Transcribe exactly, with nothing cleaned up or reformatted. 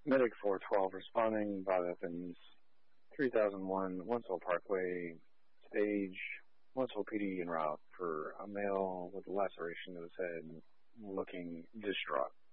Medic four twelve responding, Bob Evans, three thousand one, Wentzville Parkway, stage, Wentzville P D en route for a male with a laceration to his head looking distraught.